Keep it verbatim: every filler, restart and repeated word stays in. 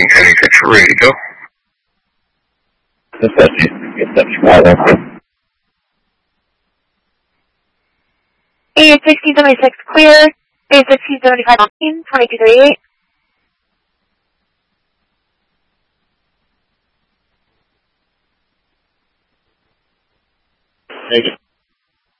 King Henry six, we're ready to go. A sixteen seventy-six clear. A sixteen seventy-five twenty-two thirty-eight. Thank you.